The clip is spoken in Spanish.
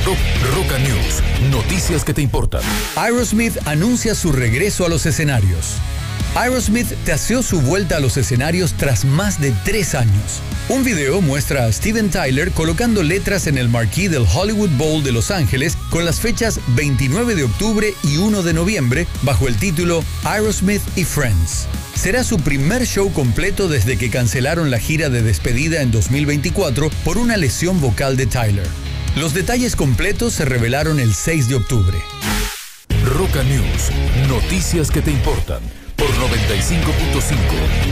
Roca News, noticias que te importan. Aerosmith anuncia su regreso a los escenarios. Aerosmith taseó su vuelta a los escenarios tras más de 3 años. Un video muestra a Steven Tyler colocando letras en el marquee del Hollywood Bowl de Los Ángeles con las fechas 29 de octubre y 1 de noviembre bajo el título Aerosmith y Friends. Será su primer show completo desde que cancelaron la gira de despedida en 2024 por una lesión vocal de Tyler. Los detalles completos se revelaron el 6 de octubre. Roca News, noticias que te importan por 95.5.